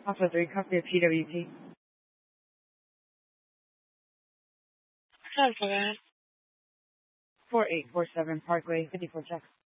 Alpha 3, copy of PWP. Sounds good. 4847 Parkway, 54 checks.